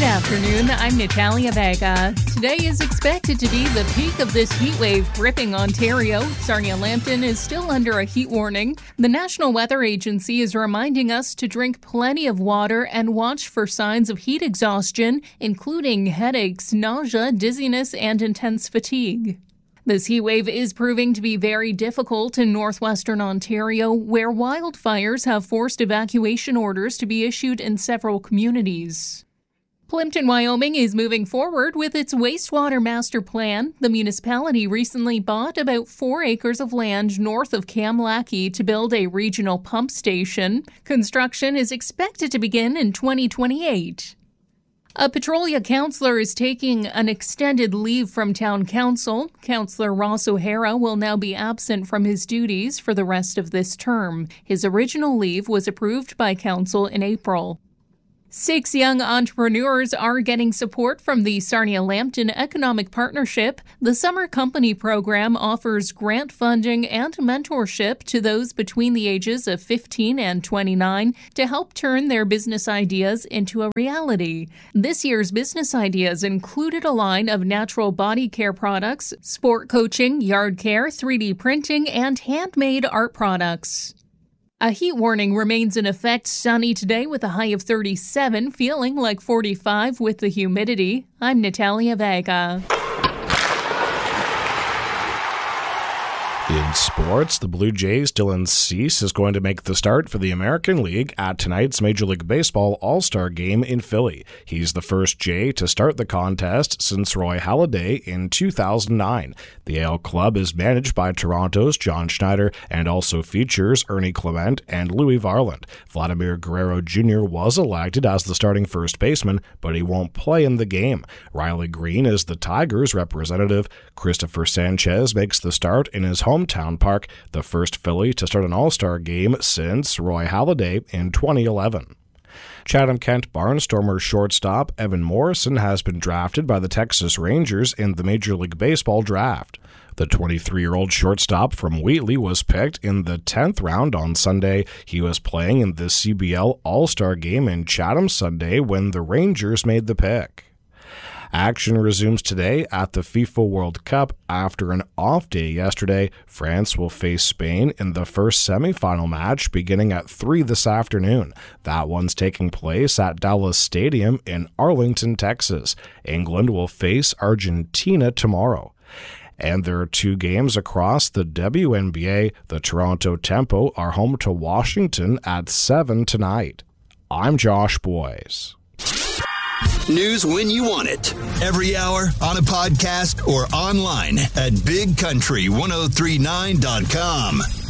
afternoon, I'm Natalia Vega. Today is expected to be the peak of this heat wave gripping Ontario. Sarnia-Lambton is still under a heat warning. The National Weather Agency is reminding us to drink plenty of water and watch for signs of heat exhaustion, including headaches, nausea, dizziness, and intense fatigue. This heat wave is proving to be very difficult in northwestern Ontario, where wildfires have forced evacuation orders to be issued in several communities. Plimpton, Wyoming is moving forward with its wastewater master plan. The municipality recently bought about 4 acres of land north of Kamlaki to build a regional pump station. Construction is expected to begin in 2028. A Petrolia councillor is taking an extended leave from town council. Councillor Ross O'Hara will now be absent from his duties for the rest of this term. His original leave was approved by council in April. 6 young entrepreneurs are getting support from the Sarnia-Lambton Economic Partnership. The Summer Company program offers grant funding and mentorship to those between the ages of 15 and 29 to help turn their business ideas into a reality. This year's business ideas included a line of natural body care products, sport coaching, yard care, 3D printing, and handmade art products. A heat warning remains in effect. Sunny today with a high of 37, feeling like 45 with the humidity. I'm Natalia Vega. In sports, the Blue Jays' Dylan Cease is going to make the start for the American League at tonight's Major League Baseball All-Star Game in Philly. He's the first Jay to start the contest since Roy Halladay in 2009. The AL Club is managed by Toronto's John Schneider and also features Ernie Clement and Louis Varland. Vladimir Guerrero Jr. was elected as the starting first baseman, but he won't play in the game. Riley Green is the Tigers' representative. Christopher Sanchez makes the start in his hometown park, the first Philly to start an All-Star game since Roy Halladay in 2011. Chatham-Kent Barnstormers shortstop Evan Morrison has been drafted by the Texas Rangers in the Major League Baseball draft. The 23-year-old shortstop from Wheatley was picked in the 10th round on Sunday. He was playing in the CBL All-Star game in Chatham Sunday when the Rangers made the pick. Action resumes today at the FIFA World Cup. After an off day yesterday, France will face Spain in the first semifinal match beginning at 3 this afternoon. That one's taking place at Dallas Stadium in Arlington, Texas. England will face Argentina tomorrow. And there are 2 games across the WNBA. The Toronto Tempo are home to Washington at 7 tonight. I'm Josh Boyes. News when you want it. Every hour, on a podcast, or online at BigCountry1039.com.